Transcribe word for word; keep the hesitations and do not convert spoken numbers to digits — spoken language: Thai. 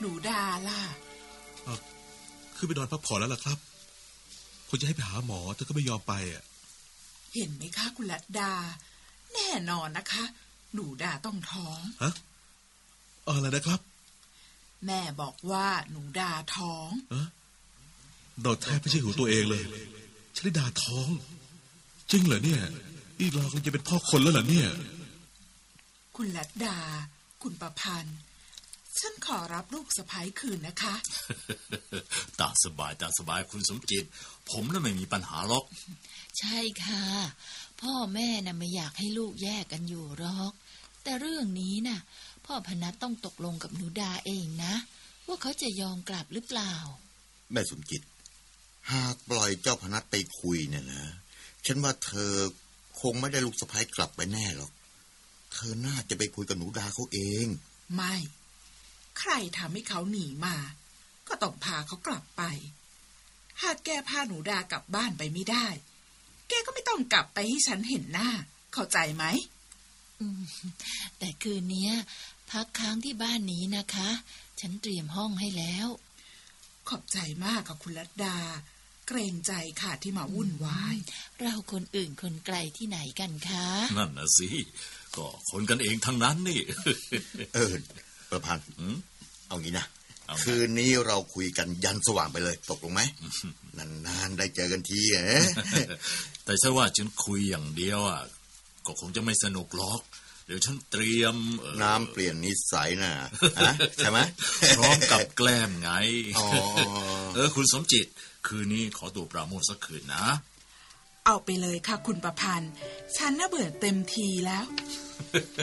หนูดาล่ะคือไปนอนพักผ่อนแล้วล่ะครับคนจะให้ไปหาหมอเธอก็ไม่ยอมไปอ่ะเห็นไหมคะคุณลัดดาแน่นอนนะคะหนูดาต้องท้องฮะอะไรนะครับแม่บอกว่าหนูดาท้องฮะเราแทบไม่ใช่หูตัวเองเลยชลิดาท้องจริงเหรอเนี่ยอีเราคงจะเป็นพ่อคนแล้วเหรอเนี่ยคุณลัดดาคุณประพันธ์ฉันขอรับลูกสะใภ้คืนนะคะตามสบายตามสบายคุณสมจิตผมน่ะไม่มีปัญหาหรอกใช่ค่ะพ่อแม่น่ะไม่อยากให้ลูกแยกกันอยู่หรอกแต่เรื่องนี้น่ะพ่อพนัสต้องตกลงกับหนูดาเองนะว่าเขาจะยอมกลับหรือเปล่าแม่สมจิตหากปล่อยเจ้าพนัสไปคุยเนี่ยนะฉันว่าเธอคงไม่ได้ลูกสะใภ้กลับไปแน่หรอกเธอน่าจะไปคุยกับหนูดาเขาเองไม่ใครทำให้เขาหนีมาก็ต้องพาเขากลับไปหากแกพาหนูดากลับบ้านไปไม่ได้แกก็ไม่ต้องกลับไปให้ฉันเห็นหน้าเข้าใจไหมแต่คืนนี้พักค้างที่บ้านนี้นะคะฉันเตรียมห้องให้แล้วขอบใจมากค่ะคุณลัดดาเกรงใจค่ะที่มาวุ่นวายเราคนอื่นคนไกลที่ไหนกันคะนั่นน่ะสิก็คนกันเองทั้งนั้นนี่เออประพันธ์เอางี้นะคืนนี้เราคุยกันยันสว่างไปเลยตกลงไหมนานๆได้เจอกันทีเอ๊ะแต่ถ้าว่าฉันคุยอย่างเดียวอ่ะก็คงจะไม่สนุกหรอกเดี๋ยวฉันเตรียมน้ำเปลี่ยนนิสัยน่ะใช่ไหมพร้อมกับแกล้มไงเออคุณสมจิตคืนนี้ขอตัวปราโมทสักคืนนะเอาไปเลยค่ะคุณประพันธ์ฉันน่ะเบื่อเต็มทีแล้ว